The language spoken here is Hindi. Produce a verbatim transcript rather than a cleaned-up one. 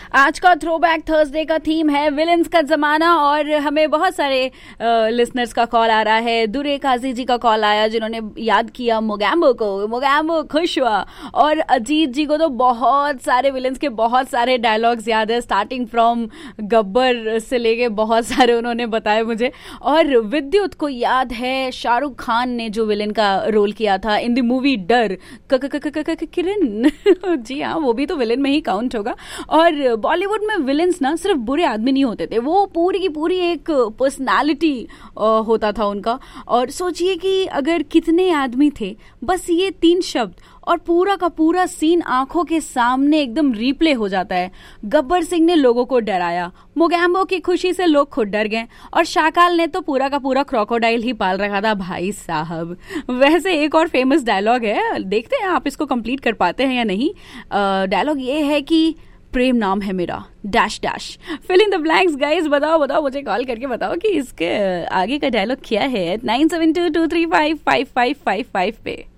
आज का थ्रोबैक थर्सडे का थीम है विलेंस का जमाना और हमें बहुत सारे लिसनर्स का कॉल आ रहा है। दुरे काजी जी का कॉल आया जिन्होंने याद किया मोगैम्बो को। मोगैम्बो खुश हुआ। और अजीत जी को तो बहुत सारे विलेंस के बहुत सारे डायलॉग्स याद है, स्टार्टिंग फ्रॉम गब्बर से लेके बहुत सारे उन्होंने बताए मुझे। और विद्युत को याद है शाहरुख खान ने जो विलेन का रोल किया था इन द मूवी डर, किरण जी हाँ, वो भी तो विलेन में ही काउंट होगा। और बॉलीवुड में विलेंस ना सिर्फ बुरे आदमी नहीं होते थे, वो पूरी की पूरी एक पर्सनालिटी होता था उनका। और सोचिए कि अगर कितने आदमी थे, बस ये तीन शब्द और पूरा का पूरा सीन आंखों के सामने एकदम रिप्ले हो जाता है। गब्बर सिंह ने लोगों को डराया, मोगैम्बो की खुशी से लोग खुद डर गए और शाकाल ने तो पूरा का पूरा क्रोकोडाइल ही पाल रखा था भाई साहब। वैसे एक और फेमस डायलॉग है, देखते हैं आप इसको कंप्लीट कर पाते हैं या नहीं। डायलॉग ये है कि प्रेम नाम है मेरा dash dash. Fill in the blanks guys. बताओ बताओ मुझे कॉल करके बताओ कि इसके आगे का डायलॉग क्या है। Nine seven to to three five five five five five पे।